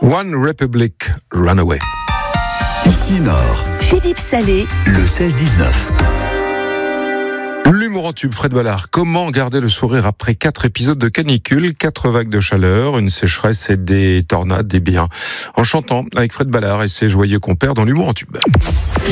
One Republic Runaway. Ici Nord, Philippe Salé, le 16-19. L'humour en tube, Fred Ballard. Comment garder le sourire après 4 épisodes de canicule, 4 vagues de chaleur, une sécheresse et des tornades, des biens. En chantant avec Fred Ballard et ses joyeux compères dans l'humour en tube.